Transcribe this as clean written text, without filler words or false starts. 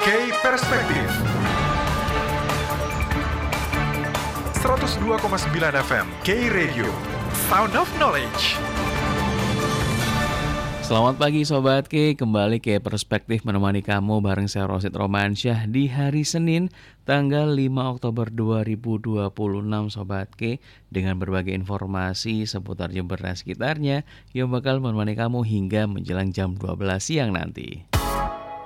K Perspektif 102,9 FM K Radio, Sound of Knowledge. Selamat pagi Sobat K, kembali ke Perspektif menemani kamu bareng saya Rosid Romansyah di hari Senin tanggal 5 Oktober 2026 Sobat K, dengan berbagai informasi seputar Jember dan sekitarnya yang bakal menemani kamu hingga menjelang jam 12 siang nanti.